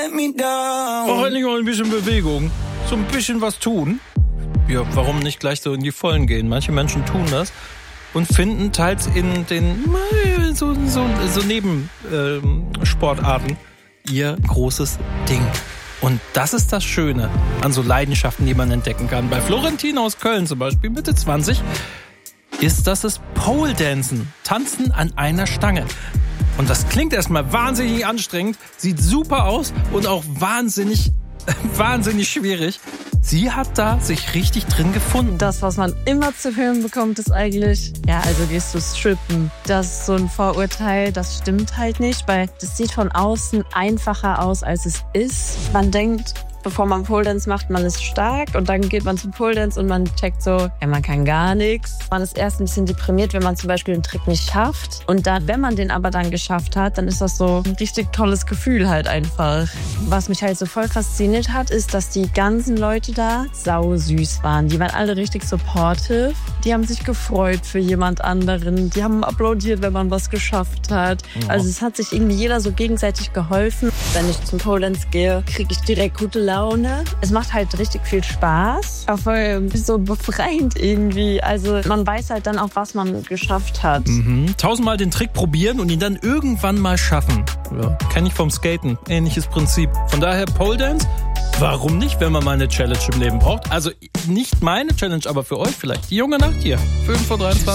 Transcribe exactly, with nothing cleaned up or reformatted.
Auch endlich mal ein bisschen Bewegung. So ein bisschen was tun. Ja, warum nicht gleich so in die Vollen gehen? Manche Menschen tun das und finden teils in den so, so, so Nebensportarten äh, ihr großes Ding. Und das ist das Schöne an so Leidenschaften, die man entdecken kann. Bei Florentin aus Köln zum Beispiel, Mitte zwanzig, ist das das Pole Dancen, Tanzen an einer Stange. Und das klingt erstmal wahnsinnig anstrengend, sieht super aus und auch wahnsinnig, wahnsinnig schwierig. Sie hat da sich richtig drin gefunden. Das, was man immer zu hören bekommt, ist eigentlich, ja, also gehst du strippen. Das ist so ein Vorurteil, das stimmt halt nicht, weil das sieht von außen einfacher aus, als es ist. Man denkt, bevor man Pole Dance macht, man ist stark und dann geht man zum Pole Dance und man checkt so, ja, man kann gar nichts. Man ist erst ein bisschen deprimiert, wenn man zum Beispiel einen Trick nicht schafft. Und dann, wenn man den aber dann geschafft hat, dann ist das so ein richtig tolles Gefühl halt einfach. Was mich halt so voll fasziniert hat, ist, dass die ganzen Leute da sau süß waren. Die waren alle richtig supportive. Die haben sich gefreut für jemand anderen. Die haben applaudiert, wenn man was geschafft hat. Ja. Also es hat sich irgendwie jeder so gegenseitig geholfen. Wenn ich zum Pole Dance gehe, kriege ich direkt gute Laune. Es macht halt richtig viel Spaß. Auch voll so befreiend irgendwie. Also man weiß halt dann auch, was man geschafft hat. Mhm. Tausendmal den Trick probieren und ihn dann irgendwann mal schaffen. Ja, kenn ich vom Skaten. Ähnliches Prinzip. Von daher Pole Dance. Warum nicht, wenn man mal eine Challenge im Leben braucht? Also nicht meine Challenge, aber für euch vielleicht. Die junge Nacht hier. fünf Uhr dreiundzwanzig